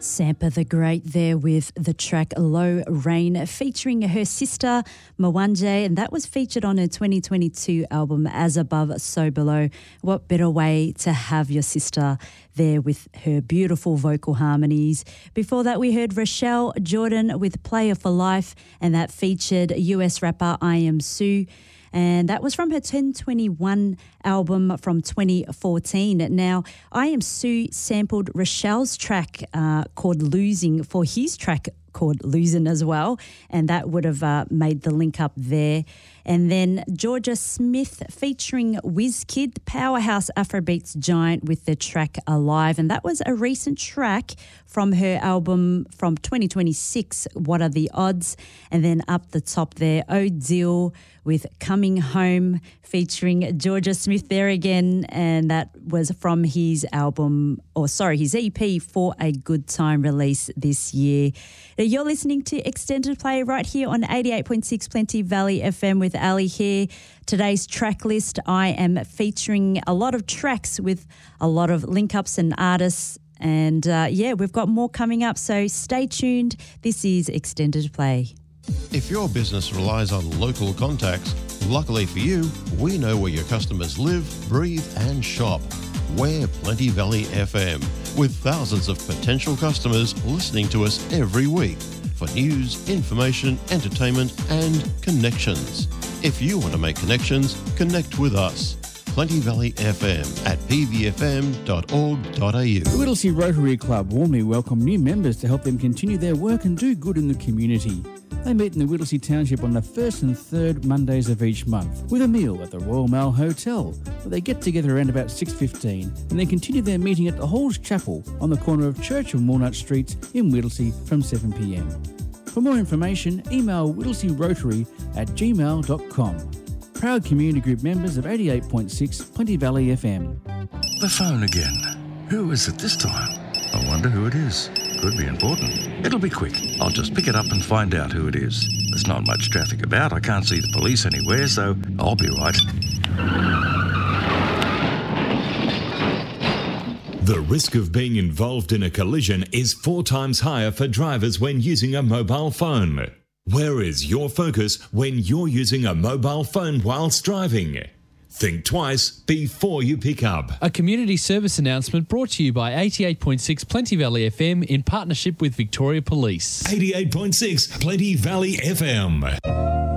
Sampa the Great there with the track Low Rain, featuring her sister Mwanje, and that was featured on her 2022 album As Above, So Below. What better way to have your sister there with her beautiful vocal harmonies. Before that, we heard Rochelle Jordan with Player for Life, and that featured US rapper I Am Sue. And that was from her 1021 album from 2014. Now, I Am Sue sampled Rochelle's track called Losing for his track called Losing as well, and that would have made the link up there. And then Georgia Smith featuring Wizkid, powerhouse Afrobeats giant, with the track Alive, and that was a recent track from her album from 2026, What Are the Odds? And then up the top there, Odile with Coming Home, featuring Georgia Smith there again, and that was from his album, his EP For a Good Time, release this year. Now, you're listening to Extended Play right here on 88.6 Plenty Valley FM with Ali here. Today's track list, I am featuring a lot of tracks with a lot of link-ups and artists, and we've got more coming up, so stay tuned. This is Extended Play. If your business relies on local contacts, luckily for you, we know where your customers live, breathe and shop. We're Plenty Valley FM, with thousands of potential customers listening to us every week for news, information, entertainment and connections. If you want to make connections, connect with us. Plenty Valley FM at pvfm.org.au. The Whittlesea Rotary Club warmly welcome new members to help them continue their work and do good in the community. They meet in the Whittlesea Township on the first and third Mondays of each month with a meal at the Royal Mail Hotel, where they get together around about 6:15 and then continue their meeting at the Halls Chapel on the corner of Church and Walnut Streets in Whittlesea from 7 p.m. For more information, email whittlesearotary@gmail.com. Proud community group members of 88.6 Plenty Valley FM. The phone again. Who is it this time? I wonder who it is. Could be important. It'll be quick. I'll just pick it up and find out who it is. There's not much traffic about. I can't see the police anywhere, so I'll be right. The risk of being involved in a collision is 4 times higher for drivers when using a mobile phone. Where is your focus when you're using a mobile phone whilst driving? Think twice before you pick up. A community service announcement brought to you by 88.6 Plenty Valley FM in partnership with Victoria Police. 88.6 Plenty Valley FM.